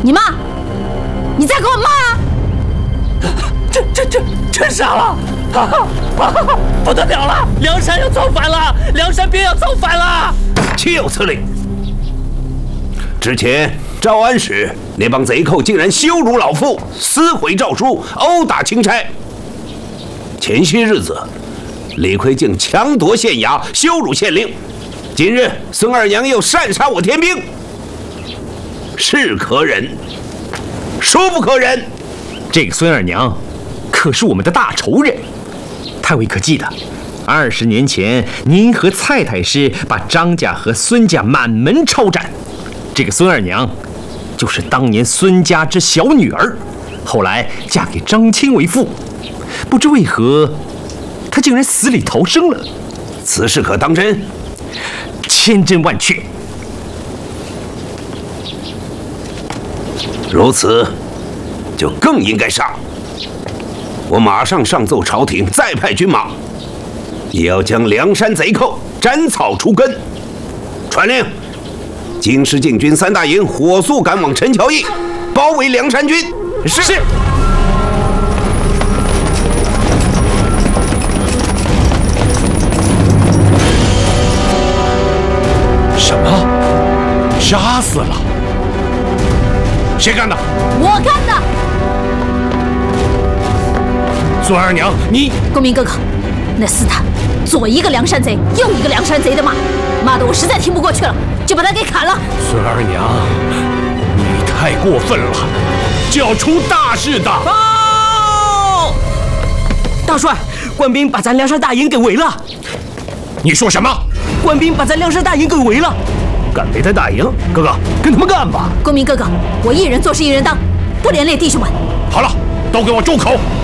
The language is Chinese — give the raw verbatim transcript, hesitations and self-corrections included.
你骂？你再给我骂！ 这这这真傻了！啊啊！不得了了，梁山要造反了！梁山便要造反了！ 岂有此理！之前招安时，那帮贼寇竟然羞辱老夫，撕毁诏书，殴打钦差。前些日子，李逵竟强夺县衙，羞辱县令。今日孙二娘又擅杀我田兵，是可忍，孰不可忍？ 这个孙二娘可是我们的大仇人。太尉可记得，二十年前您和蔡太师把张家和孙家满门抄斩，这个孙二娘就是当年孙家之小女儿，后来嫁给张钦为妇，不知为何她竟然死里逃生了。 此事可当真？ 千真万确。 如此，就更应该杀。我马上上奏朝廷，再派军马，也要将梁山贼寇斩草除根。传令，京师禁军三大营火速赶往陈桥驿，包围梁山军。 是。是什么？杀死了？谁干的？ 我干的。 孙二娘，你…… 公明哥哥，那厮他左一个梁山贼，右一个梁山贼的骂，骂得我实在听不过去了，就把他给砍了。 孙二娘，你太过分了，就要出大事的！ 报！大帅，官兵把咱梁山大营给围了。 你说什么？ 官兵把咱梁山大营给围了。 敢围他大营？哥哥，跟他们干吧！ 公明哥哥，我一人做事一人当，不连累弟兄们。 好了，都给我住口！